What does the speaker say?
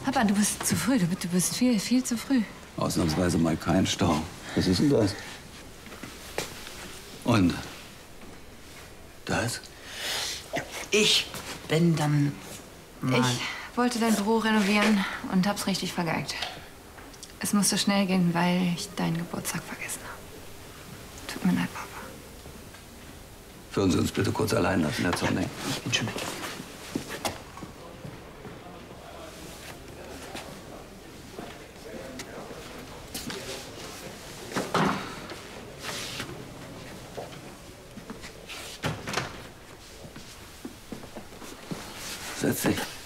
Papa, du bist zu früh. Du bist viel zu früh. Ausnahmsweise mal kein Stau. Was ist denn das? Und? Das? Ja, ich bin dann mal... Ich wollte dein Büro renovieren und hab's richtig vergeigt. Es musste schnell gehen, weil ich deinen Geburtstag vergessen habe. Tut mir leid, Papa. Führen Sie uns bitte kurz allein lassen, Herr Zornig. Ich bin schon weg. Setz dich.